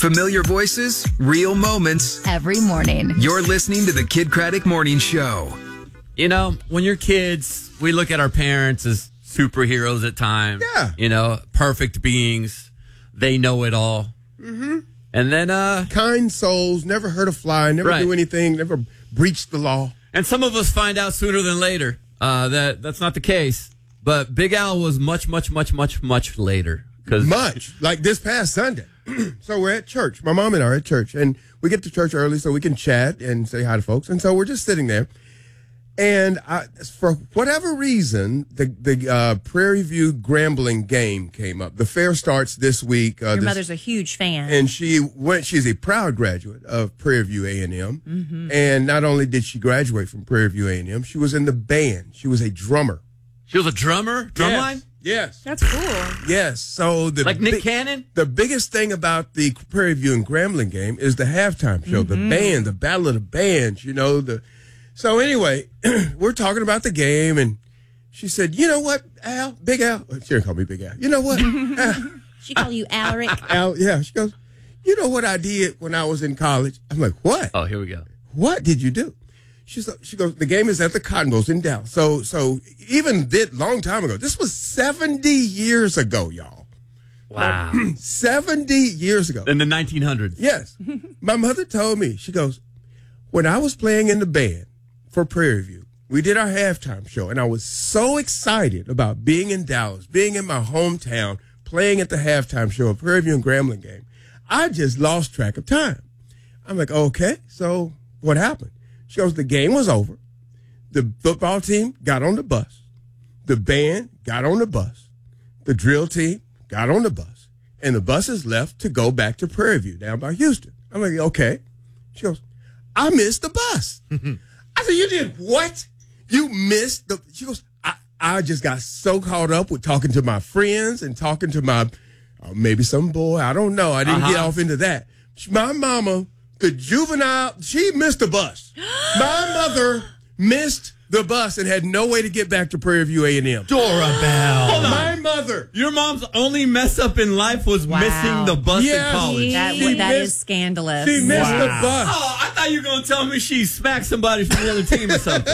Familiar voices, real moments. Every morning. You're listening to the Kid Craddock Morning Show. You know, when you're kids, we look at our parents as superheroes at times. Yeah. You know, perfect beings. They know it all. Mm-hmm. And then, kind souls, never hurt a fly, never do anything, never breached the law. And some of us find out sooner than later that that's not the case. But Big Al was much later. Much. Like this past Sunday. So we're at church. My mom and I are at church. And we get to church early so we can chat and say hi to folks. And so we're just sitting there. And for whatever reason, the Prairie View Grambling game came up. The fair starts this week. Your mother's a huge fan. And she's a proud graduate of Prairie View A&M. Mm-hmm. And not only did she graduate from Prairie View A&M, she was in the band. She was a drummer. She was a drummer? Drumline? Yes. That's cool. Yes. So like Nick Cannon? The biggest thing about the Prairie View and Grambling game is the halftime show, the band, the battle of the bands, So anyway, we're talking about the game, and she said, "You know what, Al? Big Al." She didn't call me Big Al. You know what? She call you Alric? Al, yeah. She goes, "You know what I did when I was in college?" I'm like, "What?" Oh, here we go. "What did you do?" She goes, "The game is at the Cotton Bowls in Dallas." So even long time ago. This was 70 years ago, y'all. Wow. 70 years ago. In the 1900s. Yes. My mother told me, she goes, "When I was playing in the band for Prairie View, we did our halftime show, and I was so excited about being in Dallas, being in my hometown, playing at the halftime show of Prairie View and Grambling game. I just lost track of time." I'm like, "Okay, so what happened?" She goes, "The game was over. The football team got on the bus. The band got on the bus. The drill team got on the bus. And the buses left to go back to Prairie View down by Houston." I'm like, "Okay." She goes, "I missed the bus." I said, "You did what? You missed the..." She goes, I just got so caught up with talking to my friends and talking to my, maybe some boy. I don't know. I didn't get off into that. My mama, the juvenile, she missed the bus. My mother missed the bus and had no way to get back to Prairie View A&M. Dora Bell. Hold on. My mother. Your mom's only mess up in life was missing the bus in college. That is scandalous. She missed the bus. Oh, I thought you were going to tell me she smacked somebody from the other team or something.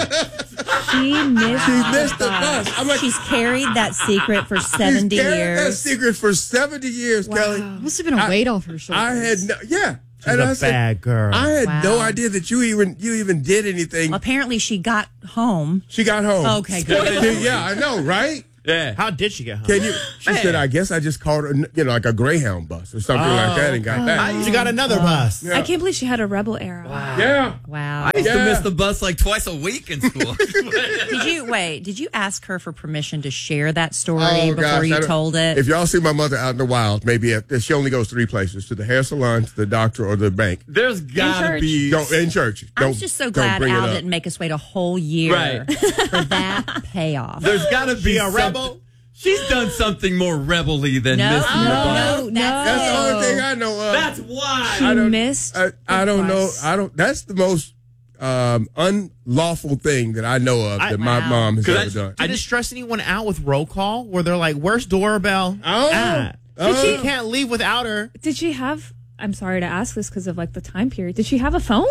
She missed the bus. I'm like, she's carried that secret for 70 she's carried years. that secret for 70 years, Kelly. Must have been a weight off her shoulders. I had She's a bad girl. I had no idea that you even did anything. Apparently, she got home. She got home. Okay, good. Yeah, I know, right? Yeah. How did she get home? She said, "I guess I just called her, like a Greyhound bus or something like that and got back." She got another bus. Yeah. I can't believe she had a rebel era. Wow. Yeah. Wow. I used to miss the bus like twice a week in school. Did you ask her for permission to share that story before you told it? If y'all see my mother out in the wild, maybe she only goes 3 places: to the hair salon, to the doctor, or the bank. There's got to be... in church. I was just so glad Al didn't make us wait a whole year for that payoff. There's got to be a rebel. She's done something more rebel-y than missing the bus. No, That's the only thing I know of. That's why. She missed I don't know. That's the most unlawful thing that I know of that my mom has ever done. Did it stress anyone out with roll call where they're like, "Where's Doorbell at? She can't leave without her." Did she have... I'm sorry to ask this because of the time period. Did she have a phone?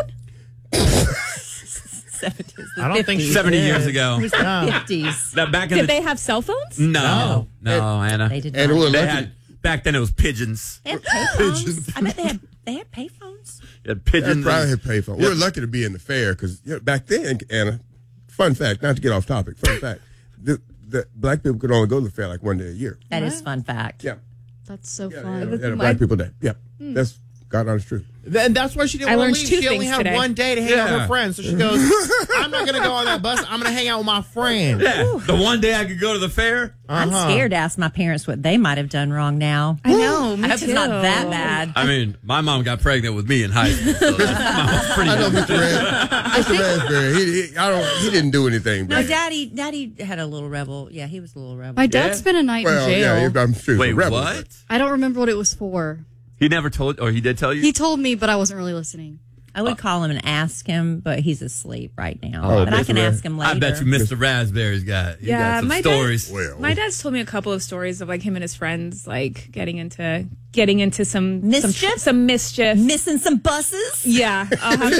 70s, I don't think 70 years ago. It was the 50s. That back in Did they have cell phones? No, Anna. They did And not. Back then it was pigeons. They had payphones. I bet they had payphones. You had pigeons. They probably had payphone. We were lucky to be in the fair because back then, Anna, fun fact, not to get off topic, fun fact, the black people could only go to the fair like one day a year. That is fun fact. Yeah. That's so Yeah, fun. they had a Black People Day. Yeah. That's God honest truth. And that's why she didn't I want learned to leave. two She only things had today. one day to hang out with her friends. So she goes, "I'm not going to go on that bus. I'm going to hang out with my friend." Yeah. The one day I could go to the fair. I'm scared to ask my parents what they might have done wrong now. I know. Me I hope too. it's not that bad. I mean, my mom got pregnant with me in high school. So my mom's pretty I know good. Mr. Raspberry. He didn't do anything. No, But, Daddy had a little rebel. Yeah, he was a little rebel. My dad spent a night in jail. yeah, I'm sure. he's a Wait, rebel, what? I don't remember what it was for. He never told, or he did tell you? He told me, but I wasn't really listening. I would call him and ask him, but he's asleep right now. Oh, but I can ask him later. I bet you Mr. Raspberry's got some my stories. My dad's told me a couple of stories of like him and his friends like getting into some mischief, Missing some buses? Yeah, I'll have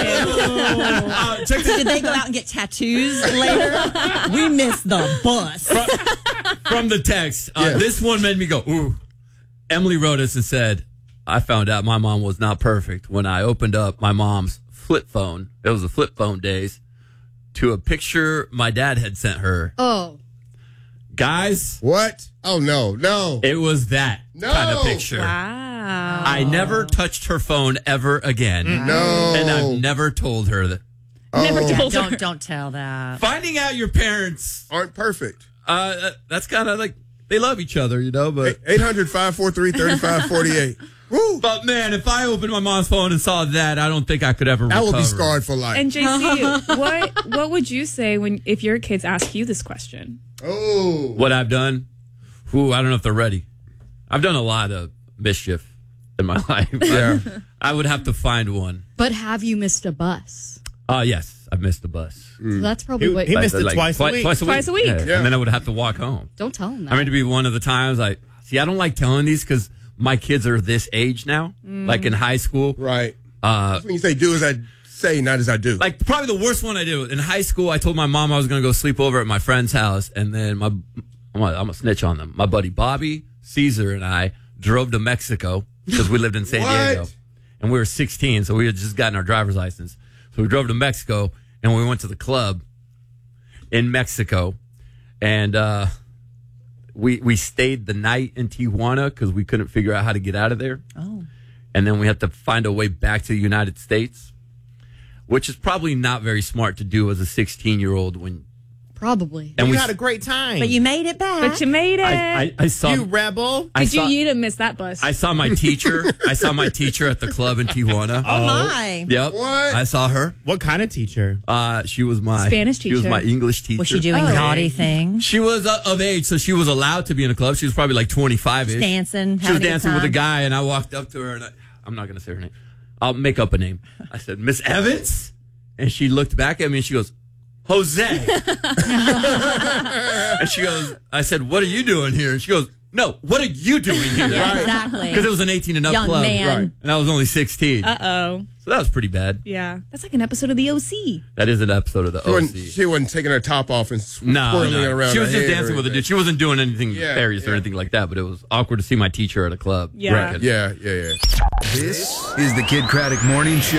to ask him. Did they go out and get tattoos later? We missed the bus. From the text, this one made me go, ooh. Emily wrote us and said, I found out my mom was not perfect when I opened up my mom's flip phone. It was the flip phone days, to a picture my dad had sent her. Oh. Guys. What? Oh, no. It was that kind of picture. Wow. I never touched her phone ever again. No. And I've never told her that. Never told her. Don't tell that. Finding out your parents aren't perfect. That's kind of like, they love each other, you know, but 800-543-3548. Woo. But man, if I opened my mom's phone and saw that, I don't think I could ever recover. I would be scarred for life. And JC, what would you say if your kids ask you this question? Oh. What I've done? Ooh, I don't know if they're ready. I've done a lot of mischief in my life. Yeah. I would have to find one. But have you missed a bus? Yes, I've missed the bus. So that's probably what he missed it twice a week. Twice a week. Yeah. Yeah. And then I would have to walk home. Don't tell him that. I mean, to be one of the times, I don't like telling these because my kids are this age now, like in high school. Right. That's when you say do as I say, not as I do. Like probably the worst one I did in high school. I told my mom I was going to go sleep over at my friend's house, and then I'm gonna snitch on them. My buddy Bobby, Caesar, and I drove to Mexico because we lived in San Diego, and we were 16, so we had just gotten our driver's license. So we drove to Mexico, and we went to the club in Mexico, and we stayed the night in Tijuana because we couldn't figure out how to get out of there. Oh. And then we had to find a way back to the United States, which is probably not very smart to do as a 16-year-old when. Probably. And you we had a great time. But you made it back. But you made it. I saw you rebel. You didn't miss that bus. I saw my teacher. I saw my teacher at the club in Tijuana. Oh, my. Yep. What? I saw her. What kind of teacher? She was my Spanish She was teacher. my English teacher. Was she doing naughty things? She was of age, so she was allowed to be in a club. She was probably like 25-ish. Dancing. She was having a good dancing with a time? guy, and I walked up to her, and I'm not going to say her name. I'll make up a name. I said, Miss Evans? And she looked back at me, and she goes, Jose. And she goes, I said, what are you doing here? And she goes, no, what are you doing here? Yeah, exactly. Because it was an 18 and up Young club. man. Right. And I was only 16. Uh-oh. So that was pretty bad. Yeah. That's like an episode of The OC. That is an episode of the OC. She wasn't taking her top off and swirling it around. She was her just head dancing or with a dude. anything. She wasn't doing anything Yeah, nefarious or yeah. anything like that, but it was awkward to see my teacher at a club. Yeah. Right. Yeah. This is the Kid Craddock Morning Show.